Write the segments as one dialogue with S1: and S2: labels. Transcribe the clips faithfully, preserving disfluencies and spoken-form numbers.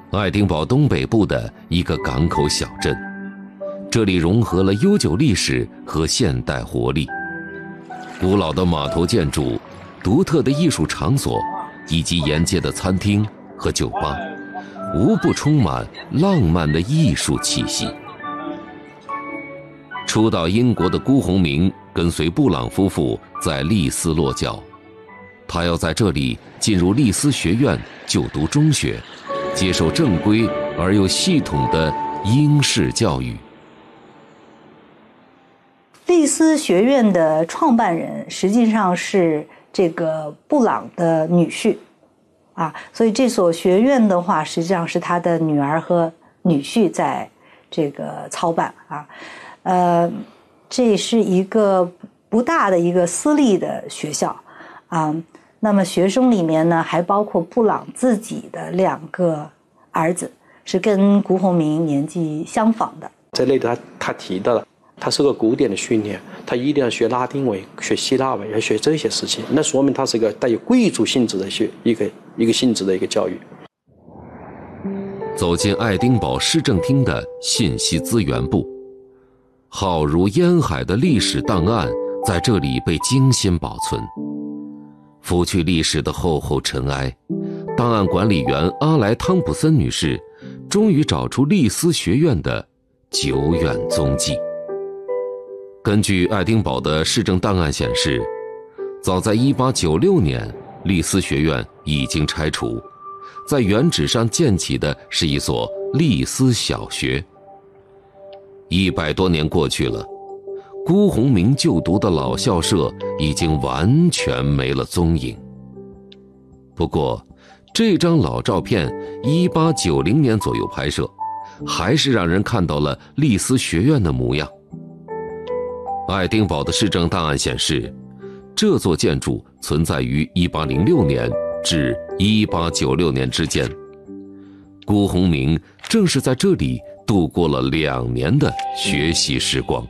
S1: 爱丁堡东北部的一个港口小镇，这里融合了悠久历史和现代活力。古老的码头建筑、独特的艺术场所以及沿街的餐厅和酒吧，无不充满浪漫的艺术气息。初到英国的辜鸿铭跟随布朗夫妇在利斯落脚，他要在这里进入利斯学院就读中学，接受正规而又系统的英式教育。
S2: 利斯学院的创办人实际上是这个布朗的女婿啊，所以这所学院的话实际上是他的女儿和女婿在这个操办啊。呃，这是一个不大的一个私立的学校啊。那么学生里面呢，还包括布朗自己的两个儿子，是跟辜鸿铭年纪相仿的。
S3: 这类的他他提到了，他是个古典的训练，他一定要学拉丁文、学希腊文，要学这些事情，那说明他是一个带有贵族性质的学一个一个性质的一个教育。
S1: 走进爱丁堡市政厅的信息资源部，浩如烟海的历史档案在这里被精心保存。拂去历史的厚厚尘埃，档案管理员阿莱汤普森女士终于找出利斯学院的久远踪迹。根据爱丁堡的市政档案显示，早在一八九六年，利斯学院已经拆除，在原址上建起的是一所利斯小学。一百多年过去了，辜鸿铭就读的老校舍已经完全没了踪影。不过，这张老照片一八九零年左右拍摄，还是让人看到了利斯学院的模样。爱丁堡的市政档案显示，这座建筑存在于一八零六年至一八九六年之间。辜鸿铭正是在这里度过了两年的学习时光。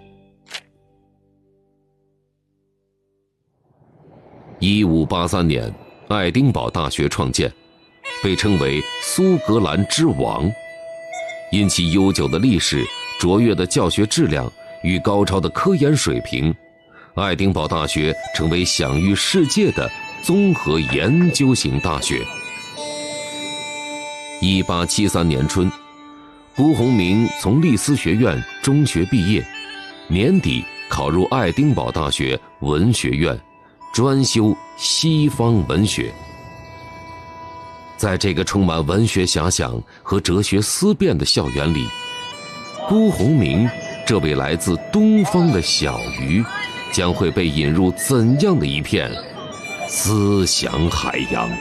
S1: 一五八三年，爱丁堡大学创建，被称为苏格兰之王。因其悠久的历史、卓越的教学质量与高超的科研水平，爱丁堡大学成为享誉世界的综合研究型大学。一八七三年春，辜鸿铭从利斯学院中学毕业，年底考入爱丁堡大学文学院，专修西方文学。在这个充满文学遐想和哲学思辨的校园里，辜鸿铭这位来自东方的小鱼将会被引入怎样的一片思想海洋？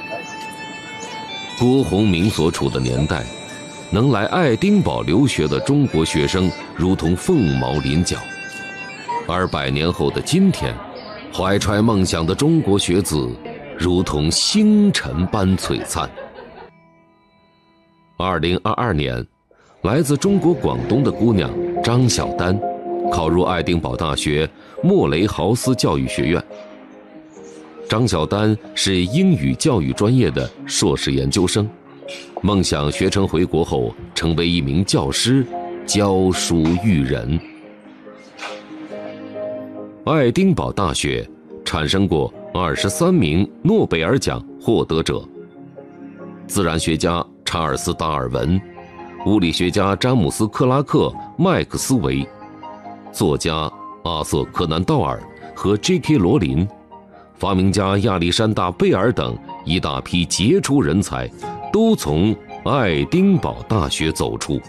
S1: 辜鸿铭所处的年代，能来爱丁堡留学的中国学生如同凤毛麟角，而百年后的今天，怀揣梦想的中国学子如同星辰般璀璨。二零二二年，来自中国广东的姑娘张晓丹考入爱丁堡大学莫雷豪斯教育学院。张晓丹是英语教育专业的硕士研究生，梦想学成回国后成为一名教师，教书育人。爱丁堡大学产生过二十三名诺贝尔奖获得者，自然学家查尔斯·达尔文，物理学家詹姆斯·克拉克·麦克斯韦，作家阿瑟·柯南道尔和 J K 罗琳，发明家亚历山大·贝尔等一大批杰出人才都从爱丁堡大学走出。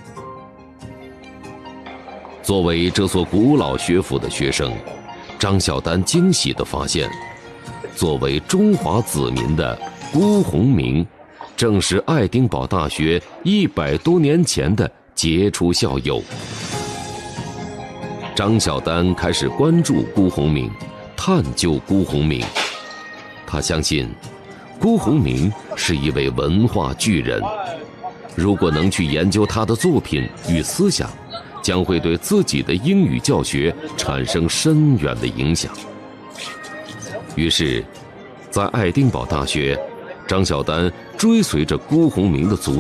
S1: 作为这所古老学府的学生，张晓丹惊喜地发现，作为中华子民的辜鸿铭正是爱丁堡大学一百多年前的杰出校友。张晓丹开始关注辜鸿铭，探究辜鸿铭。他相信辜鸿铭是一位文化巨人，如果能去研究他的作品与思想，将会对自己的英语教学产生深远的影响。于是，在爱丁堡大学，张晓丹追随着辜鸿铭的足